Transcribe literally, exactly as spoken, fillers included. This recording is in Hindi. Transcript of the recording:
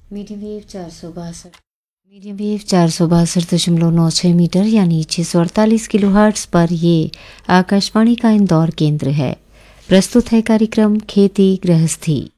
मीडियम वेव चार सौ बासठ मीडियम वेव चार सौ बासठ दशमलव नौ छः मीटर यानी छः सौ अड़तालीस किलो हर्ट्स पर ये आकाशवाणी का इंदौर केंद्र है। प्रस्तुत है कार्यक्रम खेती गृहस्थी।